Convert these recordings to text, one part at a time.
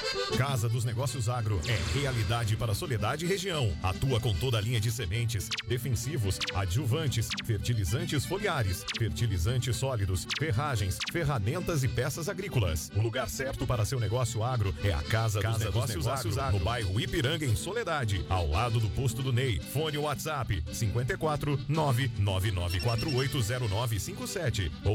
Casa dos Negócios Agro é realidade para Soledade e região. Atua com toda a linha de sementes, defensivos, adjuvantes, fertilizantes foliares, fertilizantes sólidos, ferragens, ferramentas e peças agrícolas. O lugar certo para seu negócio agro é a Casa dos Negócios Agro, no bairro Ipiranga, em Soledade, ao lado do posto do Ney. Fone WhatsApp 54 999480957 ou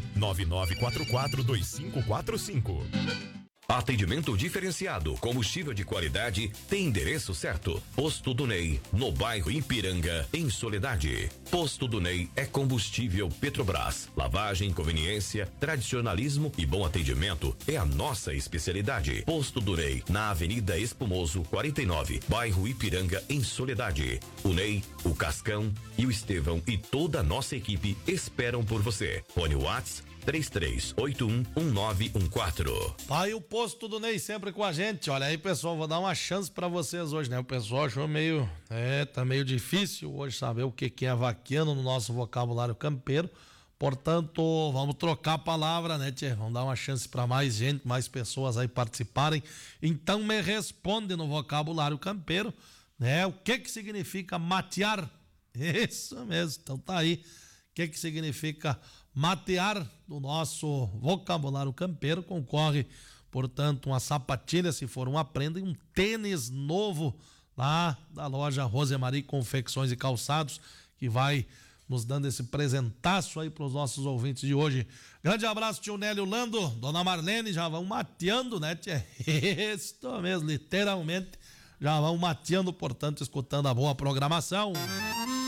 999442545. Atendimento diferenciado, combustível de qualidade, tem endereço certo. Posto do Ney, no bairro Ipiranga, em Soledade. Posto do Ney é combustível Petrobras. Lavagem, conveniência, tradicionalismo e bom atendimento é a nossa especialidade. Posto do Ney, na Avenida Espumoso 49, bairro Ipiranga, em Soledade. O Ney, o Cascão e o Estevão e toda a nossa equipe esperam por você. Fone WhatsApp 33811914. Aí o posto do Ney sempre com a gente. Olha aí, pessoal, vou dar uma chance pra vocês hoje, né? O pessoal achou meio, tá meio difícil hoje saber o que é vaquiano no nosso vocabulário campeiro. Portanto, vamos trocar a palavra, né, tchê? Vamos dar uma chance pra mais gente, mais pessoas aí participarem. Então me responde no vocabulário campeiro, né? O que significa matear? Isso mesmo, então tá aí. O que significa matear no nosso vocabulário campeiro? Concorre, portanto, uma sapatilha, se for uma prenda, e um tênis novo lá da loja Rosemarie Confecções e Calçados, que vai nos dando esse presentaço aí para os nossos ouvintes de hoje. Grande abraço, tio Nélio Lando, dona Marlene, já vão mateando, né, tia? Isso mesmo, literalmente, já vão mateando, portanto, escutando a boa programação.